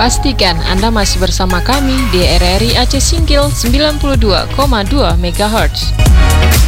Pastikan Anda masih bersama kami di RRI Aceh Singkil 92,2 MHz.